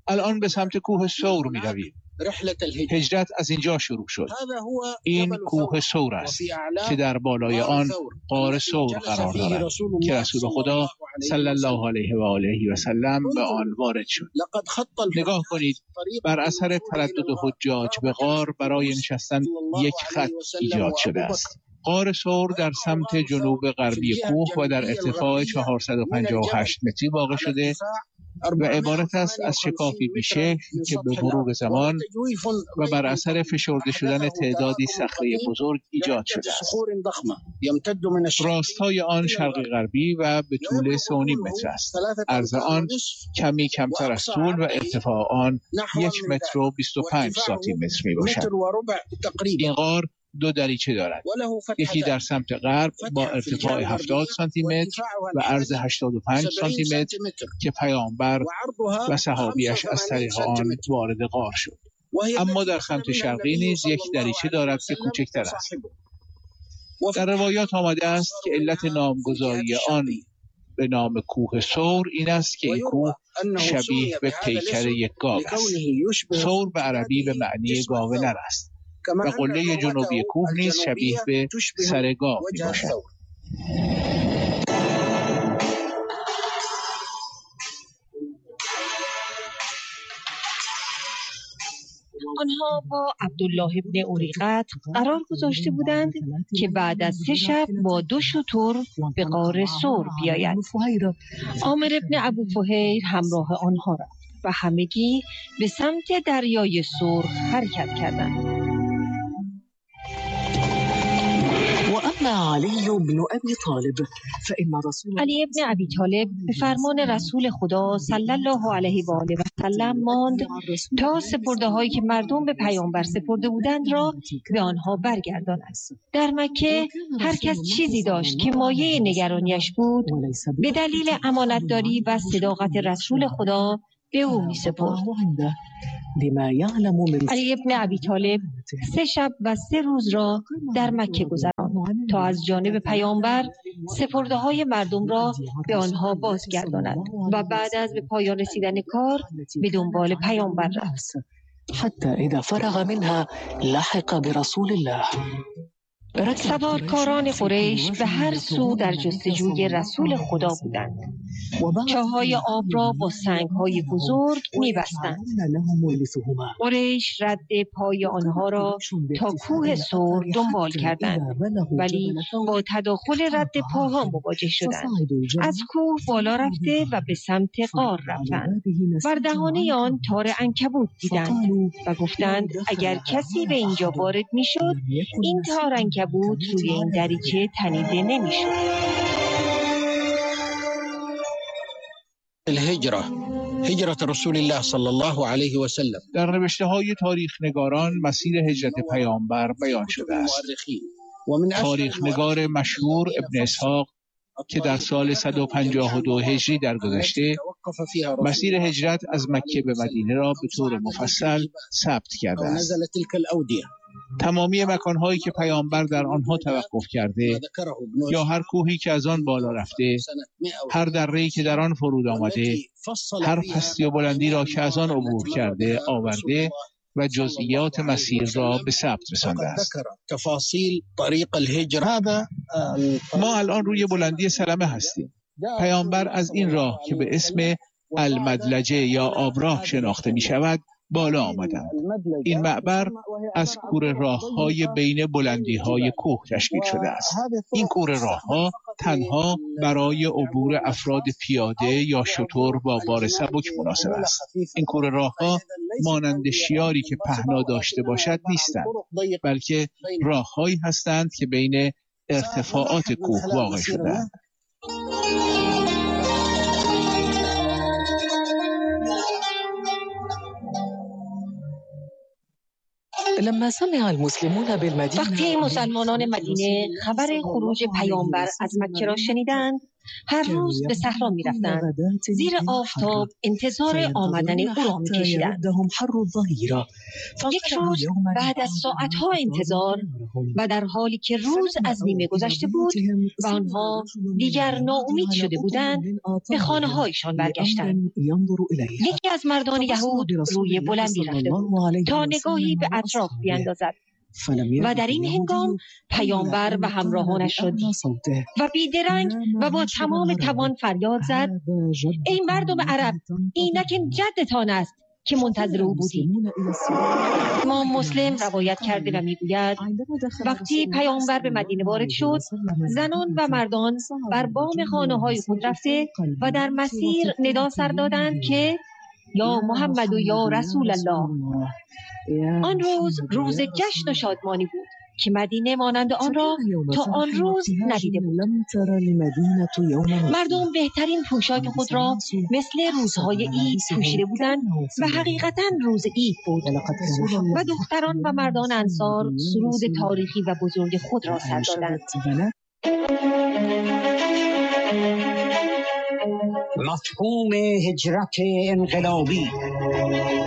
الان به سمت کوه ثور می رویم. هجرت از اینجا شروع شد. این کوه ثور است که در بالای آن غار ثور قرار دارد که رسول خدا صلی الله علیه و آله و سلم به آن وارد شد. نگاه کنید، بر اثر تردد حجاج به غار برای نشستن یک خط ایجاد شده است. غار ثور در سمت جنوب غربی کوه و در ارتفاع 458 متری واقع شده و عبارت است از شکافی بیشه که به مرور زمان و بر اثر فشرده شدن تعدادی صخره بزرگ ایجاد شده است. راستای آن شرقی غربی و به طول 3.5 متر است. عرض آن کمی کمتر از طول و ارتفاع آن 1 متر و 25 سانتی متر می باشد. این غار 2 دریچه دارد. یکی در سمت غرب با ارتفاع 70 سانتی متر و عرض 85 سانتی متر که پیامبر و صحابیش از طریق آن وارد غار شد. اما در سمت شرقی نیز یک دریچه دارد که کوچکتر است. در روایات آمده است که علت نامگذاری آن به نام کوه ثور این است که این کوه شبیه به پیکر یک گاو است. ثور به عربی به معنی گاو نر است و قله جنوبی کوه نیز شبیه به سر گاو می باشد. آنها با عبدالله ابن اوریقت قرار گذاشته بودند که بعد از 3 شب با 2 شتر به غار ثور بیاید. عامر ابن ابو فهیر همراه آنها رفت و همگی به سمت دریای سرخ حرکت کردند. وأما علي بن أبي طالب فإن رسول علی ابن ابی طالب به فرمان رسول خدا صلی الله علیه و آله و سلم ماند تا سپرده هایی که مردم به پیامبر سپرده بودند را به آنها برگرداند. در مکه هر کس چیزی داشت که مایه نگرانیش بود به دلیل امانتداری و صداقت رسول خدا به او می سپرد. علی ابن ابی طالب 3 شب و 3 روز را در مکه گذراند تا از جانب پیامبر سپرده های مردم را به آنها بازگرداند و بعد از به پایان رسیدن کار به دنبال پیامبر رفت. حتی اذا فرغ منها لحق برسول الله. سوارکاران قریش به هر سو در جستجوی رسول خدا بودند. چاهای آب را با سنگ‌های بزرگ می‌بستند. قریش رد پای آنها را تا کوه ثور دنبال کردند، ولی با تداخل رد پاها مواجه شدند. از کوه بالا رفته و به سمت غار رفتند. بر دهانه آن تار عنکبوت دیدند و گفتند اگر کسی به اینجا وارد می‌شد این تار عنکبوت روی این دریچه تنیده نمی‌شد. هجرت رسول الله صلی الله علیه و سلم در نوشته‌های تاریخ نگاران مسیر هجرت پیامبر بیان شده است. تاریخ نگار مشهور ابن اسحاق که در سال 152 هجری درگذشته مسیر هجرت از مکه به مدینه را به طور مفصل ثبت کرده است. تمامی مکان‌هایی که پیامبر در آنها توقف کرده یا هر کوهی که از آن بالا رفته، هر دره‌ای که در آن فرود آمده، هر پستی و بلندی را که از آن عبور کرده آورده و جزئیات مسیر را به ثبت رسانده است. ما الان روی بلندی سلمه هستیم. پیامبر از این راه که به اسم المدلجه یا آبراه شناخته می شود بالا آمدند. این معبر از کوره راه‌های بین بلندی‌های کوه تشکیل شده است. این کوره راه‌ها تنها برای عبور افراد پیاده یا شتر با بار سبک مناسب است. این کوره راه‌ها مانند شیاری که پهنا داشته باشد نیستند، بلکه راه‌هایی هستند که بین ارتفاعات کوه واقع شده‌اند. وقتی مسلمانان مدینه خبر خروج پیامبر از مکه را شنیدند، هر روز به صحرا می‌رفتند، زیر آفتاب انتظار آمدن او را می‌کشیدند. یک روز بعد از ساعت‌ها انتظار و در حالی که روز از نیمه گذشته بود و آنها دیگر ناامید شده بودند، به خانه‌هایشان برگشتند. یکی از مردان یهود روی بلندی رفته بود تا نگاهی به اطراف بیندازد و در این هنگام پیامبر و همراهانش را دید و بیدرنگ و با تمام توان فریاد زد: ای مردم عرب، اینک جدتان است که منتظر او بودیم. امام مسلم روایت کرده و میگوید وقتی پیامبر به مدینه وارد شد، زنان و مردان بر بام خانه‌های خود رفته و در مسیر ندا سر دادند که یا محمد و یا رسول الله. آن روز روز جشن و شادمانی بود که مدینه مانند آن را تا آن روز ندیده بود. مردم بهترین پوشاک خود را مثل روزهای عید پوشیده بودند و حقیقتاً روز عید بود و دختران و مردان انصار سرود تاریخی و بزرگ خود را سر دادند. مفهوم هجرت انقلابی